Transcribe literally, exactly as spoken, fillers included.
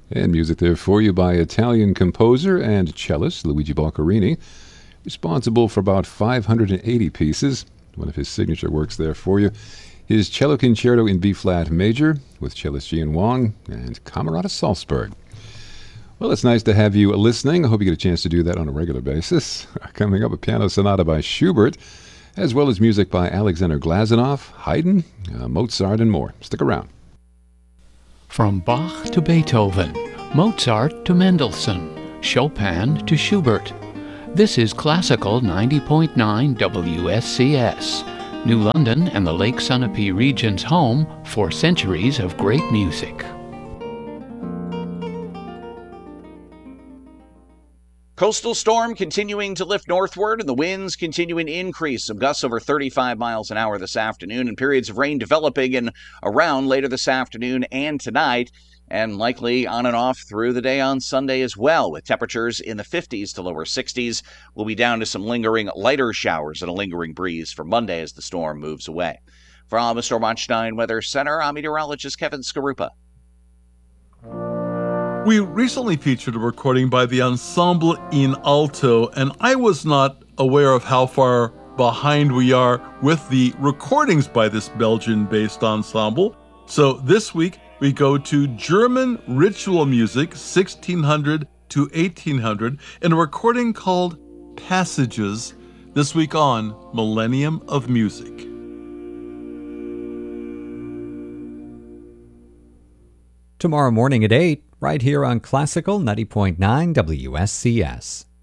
And music there for you by Italian composer and cellist Luigi Boccherini, responsible for about five hundred eighty pieces. One of his signature works there for you. His Cello Concerto in B-flat major with cellist Jian Wang and Camerata Salzburg. Well, it's nice to have you listening. I hope you get a chance to do that on a regular basis. Coming up, a piano sonata by Schubert, as well as music by Alexander Glazunov, Haydn, uh, Mozart, and more. Stick around. From Bach to Beethoven, Mozart to Mendelssohn, Chopin to Schubert. This is Classical ninety point nine W S C S, New London and the Lake Sunapee region's home for centuries of great music. Coastal storm continuing to lift northward, and the winds continuing to increase. Some gusts over thirty-five miles an hour this afternoon, and periods of rain developing in around later this afternoon and tonight, and likely on and off through the day on Sunday as well, with temperatures in the fifties to lower sixties. We'll be down to some lingering lighter showers and a lingering breeze for Monday as the storm moves away. From the Storm Watch nine Weather Center, I'm meteorologist Kevin Skarupa. We recently featured a recording by the Ensemble in Alto, and I was not aware of how far behind we are with the recordings by this Belgian-based ensemble. So this week, we go to German ritual music, sixteen hundred to eighteen hundred, and a recording called Passages, this week on Millennium of Music. Tomorrow morning at eight, right here on Classical ninety point nine W S C S.